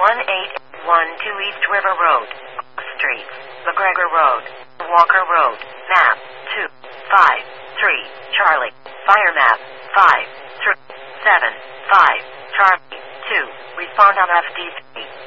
1812 East River Road, Street, McGregor Road, Walker Road, map 253, Charlie, fire map 537, 5, Charlie, 2, respond on FD3.